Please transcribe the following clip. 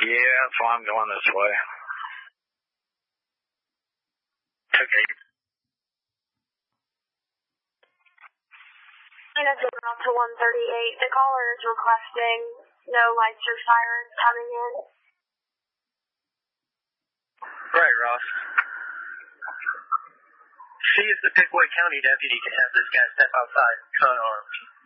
Yeah, that's why I'm going this way. Okay. Unit 0 to 138. The caller is requesting no lights or sirens coming in. Right, Ross. See if the Pickaway County deputy can have this guy step outside, unarmed.